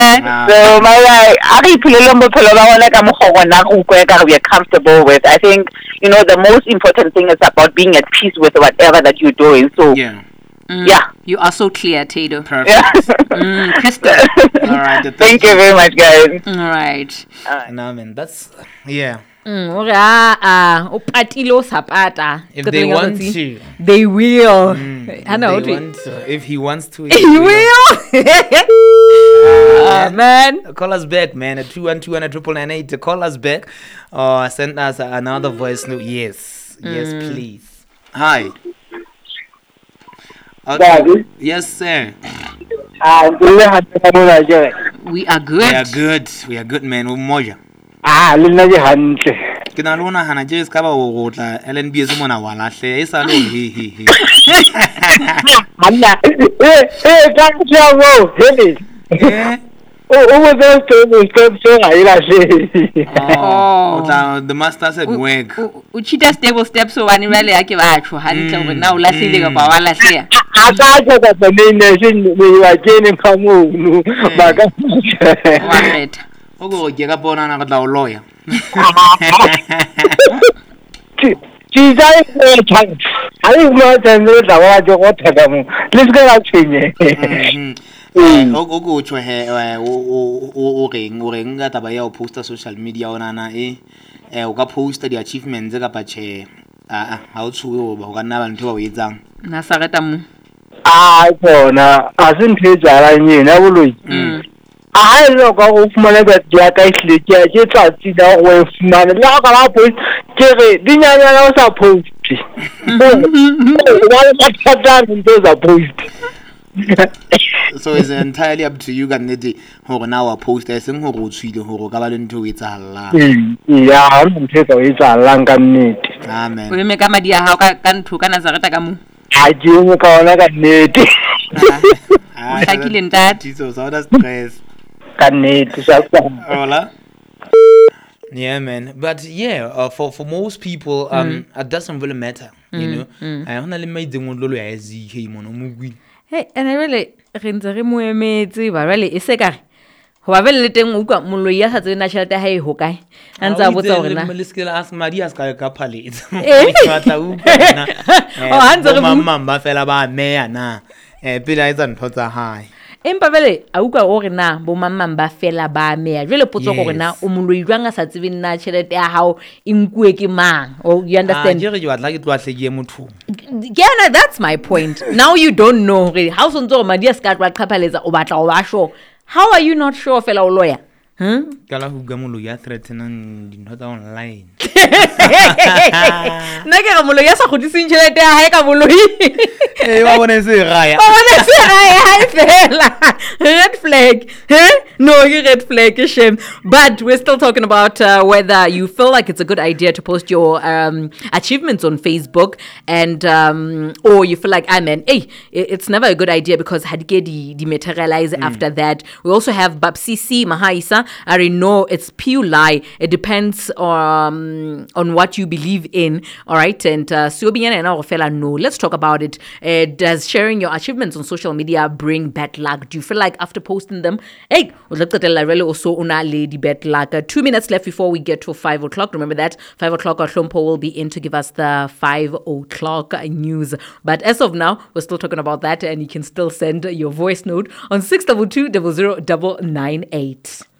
So my way, I think we are comfortable with. I think the most important thing is about being at peace with whatever that you're doing. So yeah. Yeah. You are so clear, Tado. Perfect. Yeah. Crystal. All right. Thank you very much, guys. All right. No, man, that's yeah. Upatilo sapata. If they want to, they will. I know. If he wants to, he will. Man, call us back, man. At 212-999-998. Call us back, or send us another voice note. Yes, please. Hi. Okay. Yes, sir. we are good. We are good, man. Umoja. Ke na lona hana je ska ba go tla LNB se mona wa lahle e sa lo he. Anna. Ka tshawo. The master said work. Uchita stable steps so wani vale yake bacho hantle gore na ulahlile ka ba walahlea. Akaja ka donation we are gaining kamu baka. Wabet. Ogo ke ka bona na ka tla o lawyer. She's I not know that what let's go out here. Ogo tshwe he o reng ka taba ya o posta social media ona na o ka posta di achievements ka pa che ha o tshuwe ba ka nna ba ntho ba o etsang na sageta mo bona asinthetjala nyena boloi I look off my bed, like I sleep, yeah, you can't see that way, man. Look at post, Jerry, didn't I also post? What done in those are post? So it's entirely up to you, Ganeti, who now are posters and who would see the whole government to its Allah. Yeah, I'm it's a long need. Amen. We make a media how can to Canazaratamu. I do call like a need. Killing that. Jesus, all that stress. Yeah, man. But yeah, for most people, it doesn't really matter. You know, I only made the one lolo as he came on a movie. Hey, and I really really is a guy. However, letting Uka Muluya has a national day, Hokai. And I was over now. Ask Maria's Kapali. Oh, hands on Mamma fell about me and now. Pillar and pots are high. Empavele auka ore na bo mamamba fela ba me jwele potso gore na o molo idwanga sa tsebeng na tšhelete ya hao inkue ke mang or you understand yeah, that's my point. Now you don't know how sontso madi a ska twa qhaphaletsa o batla o ba sure. How are you not sure fela o lawyer? Kala hu gamolo ya threatening dinota online. Na ke ga molo ya sa godising tšhelete ya hae ka boloi. Wa bona se raya. Wa bona se raya hai fela. Red flag. No, you red flag, shame. But we're still talking about whether you feel like it's a good idea to post your achievements on Facebook and or you feel like it's never a good idea because hadike dematerialize after that. We also have Babsisi Mahaisa. I know it's pure lie. It depends on what you believe in. All right. And Suobian and our fella, no. Let's talk about it. Does sharing your achievements on social media bring bad luck? Do you feel like after posting them, hey, also una lady bad luck? 2 minutes left before we get to 5 o'clock. Remember that 5 o'clock, our Hlompo will be in to give us the 5 o'clock news. But as of now, we're still talking about that, and you can still send your voice note on 622 00 998.